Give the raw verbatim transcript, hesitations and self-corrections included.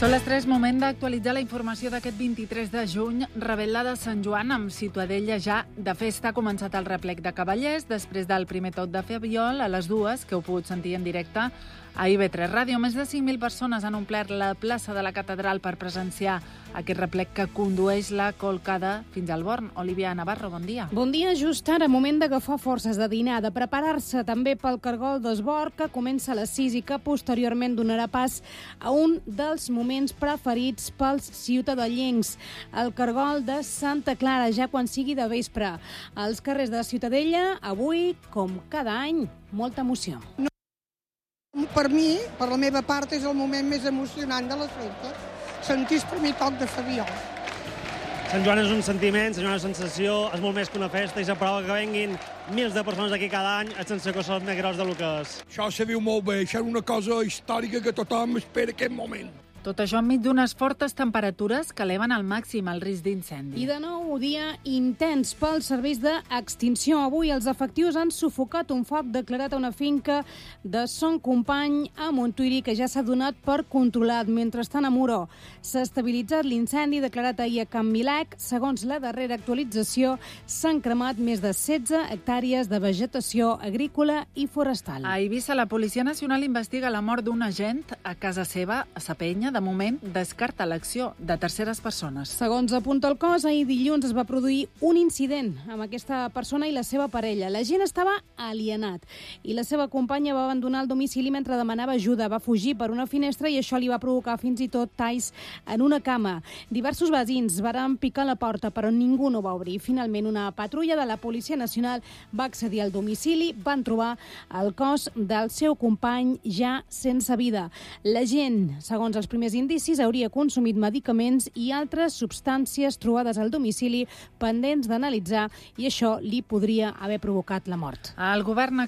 Són les tres, moment d'actualitzar la informació d'aquest vint-i-tres de juny. Rebel·la de Sant Joan amb Ciutadella ja de festa. Ha començat el replec de cavallers després del primer tot de Ferriol a les dues, que heu pogut sentir en directe a I V tres Ràdio. Més de cinc mil persones han omplert la plaça de la Catedral per presenciar aquest replec que condueix la Colcada fins al Born. Olivia Navarro, bon dia. Bon dia. Just ara, moment d'agafar forces de dinar, de preparar-se també pel cargol d'Esbord, que comença a les sis i que posteriorment donarà pas a un dels moments preferits pels ciutadellencs, el cargol de Santa Clara, ja quan sigui de vespre. Als carrers de Ciutadella, avui, com cada any, molta emoció. No. Per mi, per la meva part, és el moment més emocionant de les festes. Sentir el primer toc de Ferriol. Sant Joan és un sentiment, Sant Joan és una sensació, és molt més que una festa i la prova que venguin mils de persones aquí cada any és sense que són més gros del que és. Això se viu molt bé, això és una cosa històrica que tothom espera aquest moment. Tot això enmig d'unes fortes temperatures que eleven al màxim el risc d'incendi. I de nou, dia intens pels serveis d'extinció. Avui els efectius han sufocat un foc declarat a una finca de Son Company a Montuïri, que ja s'ha donat per controlat. Mentrestant, a Moró s'ha estabilitzat l'incendi declarat ahir a Can Milec. Segons la darrera actualització, s'han cremat més de setze hectàrees de vegetació agrícola i forestal. A Eivissa, la Policia Nacional investiga la mort d'un agent a casa seva, a Sapenya. De moment, descarta l'acció de terceres persones. Segons apunta el cos, ahir dilluns es va produir un incident amb aquesta persona i la seva parella. La gent estava alienat i la seva companya va abandonar el domicili mentre demanava ajuda. Va fugir per una finestra i això li va provocar fins i tot talls en una cama. Diversos veïns varen picar la porta, però ningú no va obrir. Finalment, una patrulla de la Policia Nacional va accedir al domicili, van trobar el cos del seu company ja sense vida. La gent, segons els primers indicis, hauria consumit medicaments i altres substàncies trobades al domicili pendents d'analitzar i això li podria haver provocat la mort. El govern